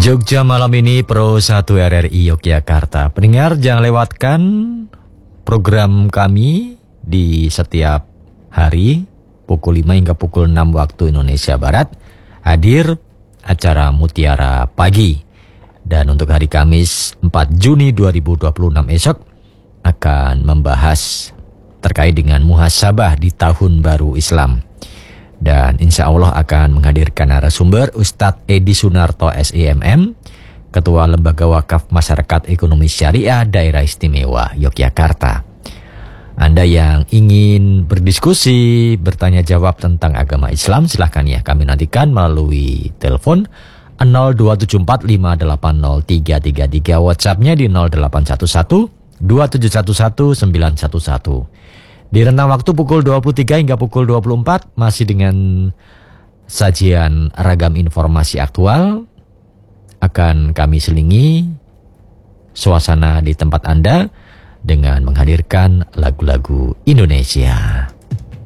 Jogja malam ini Pro 1 RRI Yogyakarta. Pendengar jangan lewatkan program kami di setiap hari pukul 5 hingga pukul 6 waktu Indonesia Barat. Hadir acara Mutiara Pagi. Dan untuk hari Kamis 4 Juni 2026 esok akan membahas terkait dengan muhasabah di tahun baru Islam. Dan insya Allah akan menghadirkan narasumber Ustadz Edi Sunarto SIMM, Ketua Lembaga Wakaf Masyarakat Ekonomi Syariah Daerah Istimewa Yogyakarta. Anda yang ingin berdiskusi, bertanya jawab tentang agama Islam, silahkan ya kami nantikan melalui telepon 02745803333, WhatsAppnya di 0811 2711 911. Di rentang waktu pukul 23 hingga pukul 24 masih dengan sajian ragam informasi aktual akan kami selingi suasana di tempat Anda dengan menghadirkan lagu-lagu Indonesia.